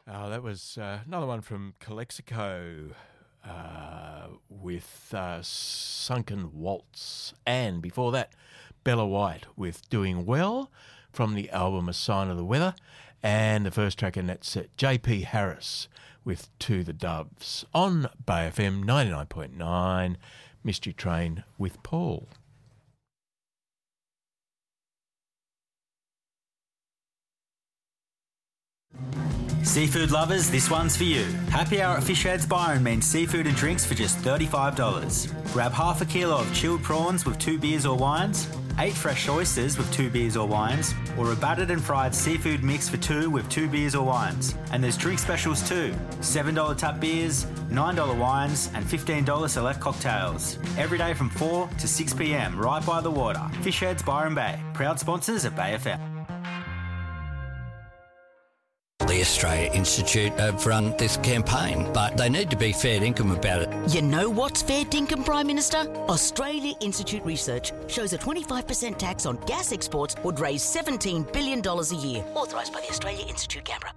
That was another one from Calexico with Sunken Waltz. And before that, Bella White with Doing Well from the album A Sign of the Weather. And the first track in that set, J.P. Harris with To the Doves on Bay FM 99.9, Mystery Train with Paul. Seafood lovers, this one's for you. Happy Hour at Fish Heads Byron means seafood and drinks for just $35. Grab half a kilo of chilled prawns with 2 beers or wines, 8 fresh oysters with 2 beers or wines, or a battered and fried seafood mix for 2 with 2 beers or wines. And there's drink specials too. $7 tap beers, $9 wines, and $15 select cocktails. Every day from 4 to 6 p.m, right by the water. Fish Heads Byron Bay, proud sponsors of Bay FM. The Australia Institute have run this campaign, but they need to be fair dinkum about it. You know what's fair dinkum, Prime Minister? Australia Institute research shows a 25% tax on gas exports would raise $17 billion a year. Authorised by the Australia Institute, Canberra.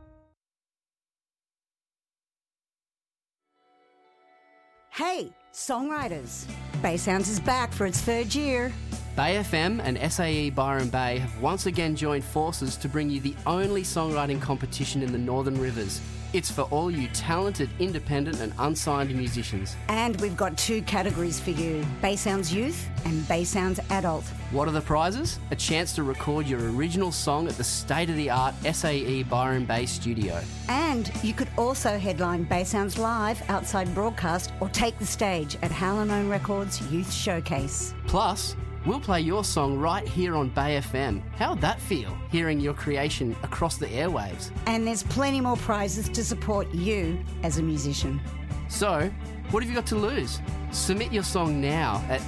Hey, songwriters. Bay Sounds is back for its third year. Bay FM and SAE Byron Bay have once again joined forces to bring you the only songwriting competition in the Northern Rivers. It's for all you talented, independent and unsigned musicians. And we've got 2 categories for you, Bay Sounds Youth and Bay Sounds Adult. What are the prizes? A chance to record your original song at the state-of-the-art SAE Byron Bay studio. And you could also headline Bay Sounds Live outside broadcast or take the stage at Hallamone Records Youth Showcase. Plus, we'll play your song right here on Bay FM. How would that feel, hearing your creation across the airwaves? And there's plenty more prizes to support you as a musician. So, what have you got to lose? Submit your song now at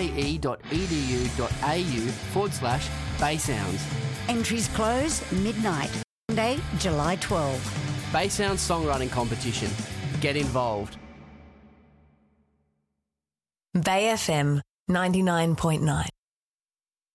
sae.edu.au/Baysounds. Entries close midnight, Monday, July 12. Bay Sounds Songwriting Competition. Get involved. Bay FM 99.9.